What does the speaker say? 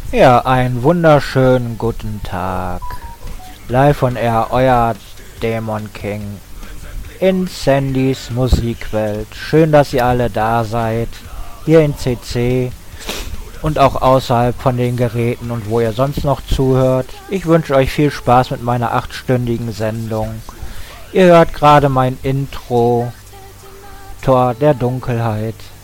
Ja, einen wunderschönen guten Tag. Live von Air, euer Dämon King in Sandys Musikwelt. Schön, dass ihr alle da seid. Hier in CC und auch außerhalb von den Geräten und wo ihr sonst noch zuhört. Ich wünsche euch viel Spaß mit meiner 8-stündigen Sendung. Ihr hört gerade mein Intro, Tor der Dunkelheit.